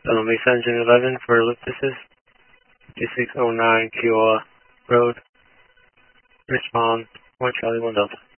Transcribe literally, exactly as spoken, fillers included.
Um, Mesa Engine eleven for lift assist, fifty-six oh nine Kiowa Road, respond, one Charlie, one Delta.